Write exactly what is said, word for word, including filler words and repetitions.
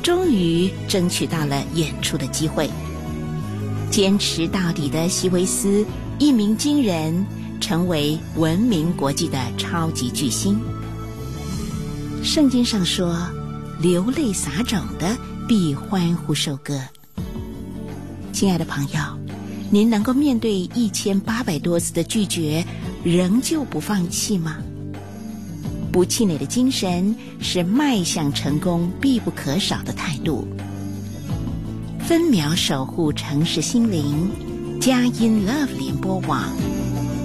终于争取到了演出的机会。坚持到底的希维斯一鸣惊人，成为闻名国际的超级巨星。圣经上说，流泪撒种的必欢呼收割。亲爱的朋友，您能够面对一千八百多次的拒绝，仍旧不放弃吗？不气馁的精神是迈向成功必不可少的态度。分秒守护城市心灵，佳音 Love 联播网。